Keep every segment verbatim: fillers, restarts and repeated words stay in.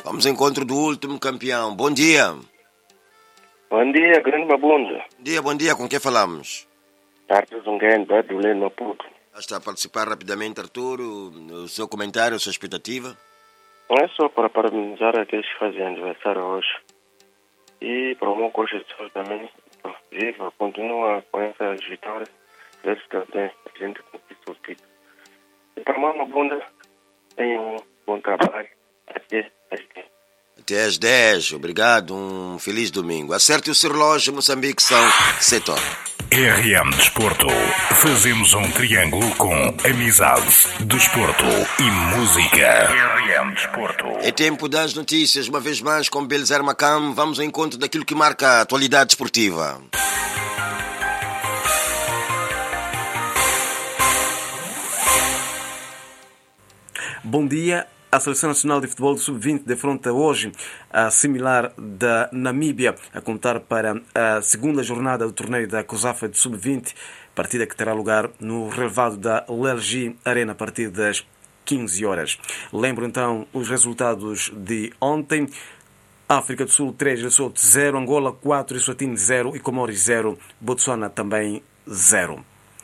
Vamos ao encontro do último campeão. Bom dia. Bom dia, grande Mabunda. Bom dia, bom dia. Com quem falamos? Arthur Zunguén, Badulene, Maputo. Está a participar rapidamente, Arthur. O seu comentário, a sua expectativa? Não é só para parabenizar aqueles que fazem aniversário hoje. E para o meu coach de saúde também. Viva, continua com essas vitórias. Desde que tem a gente conquista o título. E para a Mabunda, tenha um bom trabalho. Até às dez. Até às dez. Obrigado. Um feliz domingo. Acerte o seu relógio. Moçambique são sete horas. R M Desporto. Fazemos um triângulo com amizade, desporto e música. R M Desporto. É tempo das notícias. Uma vez mais com Belzer Macam. Vamos ao encontro daquilo que marca a atualidade esportiva. Bom dia. A Seleção Nacional de Futebol do sub vinte defronta hoje a similar da Namíbia, a contar para a segunda jornada do torneio da COSAFA de sub vinte, partida que terá lugar no relevado da Lergi Arena a partir das quinze horas. Lembro então os resultados de ontem. África do Sul três, Lesoto zero, Angola quatro, Eswatini zero e Comores zero, Botsuana também zero.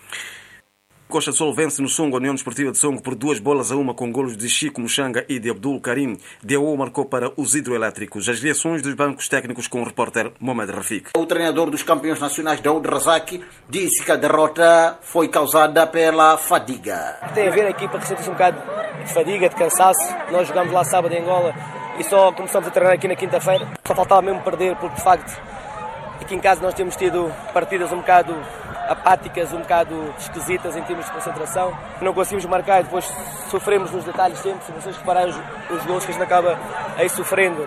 Costa do Sol vence no Songo a União Desportiva de Songo por duas bolas a uma com golos de Chico Muxanga e de Abdul Karim. D O marcou para os hidroelétricos. As reações dos bancos técnicos com o repórter Mohamed Rafik. O treinador dos campeões nacionais, Daoud Razaki, disse que a derrota foi causada pela fadiga. Tem a ver a equipa que sente-se um bocado de fadiga, de cansaço. Nós jogamos lá sábado em Angola e só começamos a treinar aqui na quinta-feira. Só faltava mesmo perder, porque de facto aqui em casa nós temos tido partidas um bocado apáticas, um bocado esquisitas em termos de concentração. Não conseguimos marcar e depois sofremos nos detalhes sempre. Se vocês repararem os, os golos que a gente acaba aí sofrendo,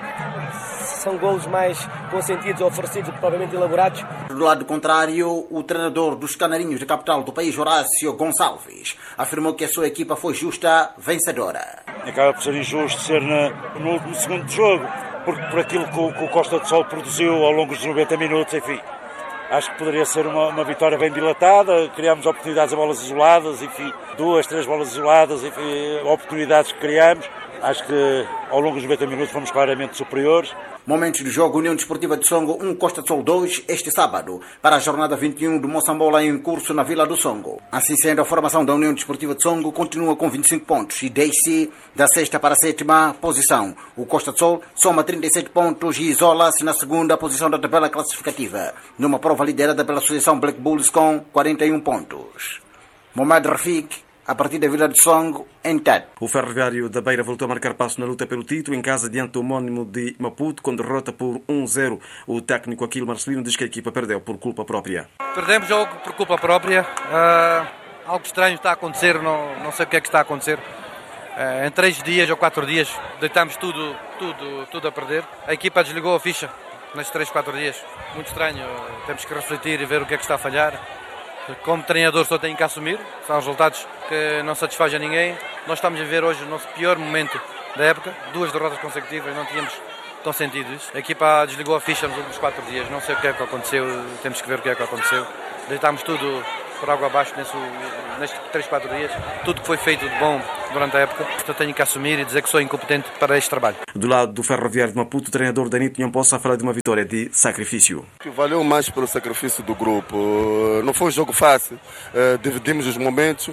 são golos mais consentidos ou oferecidos do que propriamente elaborados. Do lado contrário, o treinador dos Canarinhos da capital do país, Horácio Gonçalves, afirmou que a sua equipa foi justa vencedora. Acaba por ser injusto ser na, no último segundo de jogo, porque por aquilo que o, que o Costa do Sol produziu ao longo dos noventa minutos, enfim, acho que poderia ser uma, uma vitória bem dilatada. Criámos oportunidades a bolas isoladas, enfim, duas, três bolas isoladas, enfim, oportunidades que criámos. Acho que ao longo dos noventa minutos fomos claramente superiores. Momentos do jogo, União Desportiva de Songo um, Costa do Sol dois, este sábado, para a jornada vinte e um do Moçambola em curso na Vila do Songo. Assim sendo, a formação da União Desportiva de Songo continua com vinte e cinco pontos e deixe da sexta para a sétima posição. O Costa do Sol soma trinta e sete pontos e isola-se na segunda posição da tabela classificativa, numa prova liderada pela Associação Black Bulls com quarenta e um pontos. Mohamed Rafik, a partir da Vila de Songo, em Tete. O Ferroviário da Beira voltou a marcar passo na luta pelo título em casa diante do homónimo de Maputo, com derrota por um zero. O técnico Aquilo Marcelino diz que a equipa perdeu por culpa própria. Perdemos jogo por culpa própria. Uh, algo estranho está a acontecer, não, não sei o que é que está a acontecer. Uh, em três dias ou quatro dias deitámos tudo, tudo, tudo a perder. A equipa desligou a ficha nestes três, quatro dias. Muito estranho. Temos que refletir e ver o que é que está a falhar. Como treinador só tenho que assumir, são resultados que não satisfazem a ninguém. Nós estamos a ver hoje o nosso pior momento da época, duas derrotas consecutivas, não tínhamos tão sentido isso. A equipa desligou a ficha nos últimos quatro dias, não sei o que é que aconteceu, temos que ver o que é que aconteceu. Deitámos tudo por água abaixo nesse, nestes três, quatro dias, tudo que foi feito de bom durante a época, portanto tenho que assumir e dizer que sou incompetente para este trabalho. Do lado do Ferroviário de Maputo, o treinador Danito Nhamposa fala de uma vitória de sacrifício. Valeu mais pelo sacrifício do grupo, não foi um jogo fácil, dividimos os momentos,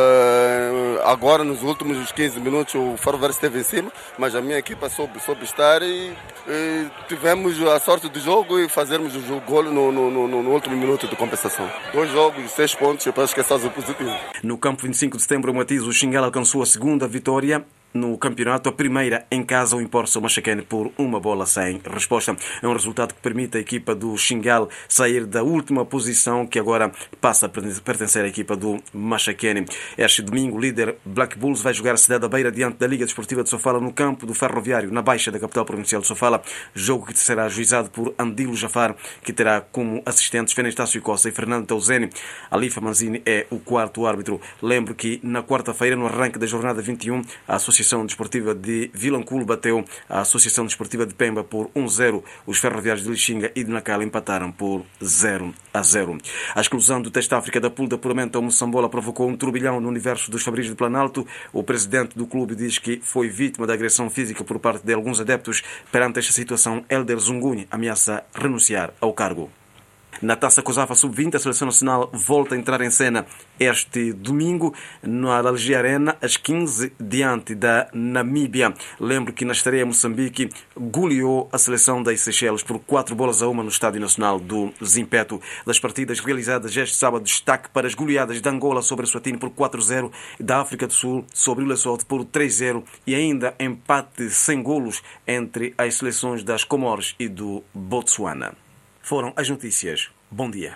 agora nos últimos quinze minutos o Ferroviário esteve em cima, mas a minha equipa soube, soube estar e, e tivemos a sorte do jogo e fazermos o gol no, no, no, no último minuto de compensação. Dois jogos, seis pontos, para esquecer o positivo. No campo vinte e cinco de setembro, o Matiz, o Xingal alcançou a segunda vitória no campeonato, a primeira em casa, o Imporso Machacane por uma bola sem resposta. É um resultado que permite à equipa do Xingal sair da última posição, que agora passa a pertencer à equipa do Machacane. Este domingo, o líder Black Bulls vai jogar a cidade da Beira diante da Liga Desportiva de Sofala no campo do Ferroviário, na Baixa da capital provincial de Sofala. Jogo que será ajuizado por Andilo Jafar, que terá como assistentes Fenestácio Costa e Fernando Tauzeni. Alifa Manzini é o quarto árbitro. Lembro que na quarta-feira, no arranque da jornada vinte e um, a Associação Associação Desportiva de Vilanculo bateu a Associação Desportiva de Pemba por um a zero. Os ferroviários de Lixinga e de Nacala empataram por zero a zero. A exclusão do Teste África da pool de apuramento ao Moçambola provocou um turbilhão no universo dos Fabris de Planalto. O presidente do clube diz que foi vítima da agressão física por parte de alguns adeptos. Perante esta situação, Hélder Zungunhi ameaça renunciar ao cargo. Na Taça COSAFA sub vinte, a Seleção Nacional volta a entrar em cena este domingo na Alger Arena, às quinze, diante da Namíbia. Lembro que na estreia Moçambique goleou a seleção das Seychelles por quatro bolas a uma no Estádio Nacional do Zimpeto. Das partidas realizadas este sábado, destaque para as goleadas de Angola sobre a Eswatini por quatro a zero, da África do Sul sobre o Lesoto por três a zero e ainda empate sem golos entre as seleções das Comores e do Botsuana. Foram as notícias. Bom dia.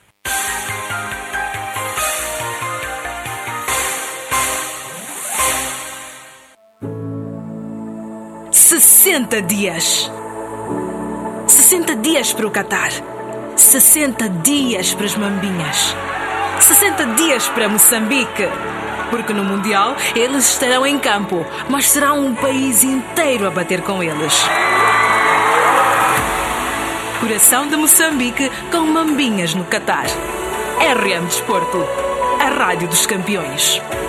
sessenta dias. sessenta dias para o Qatar. sessenta dias para as Mambinhas. sessenta dias para Moçambique. Porque no Mundial eles estarão em campo, mas será um país inteiro a bater com eles. Coração de Moçambique com Mambinhas no Qatar. R M Desporto, a rádio dos campeões.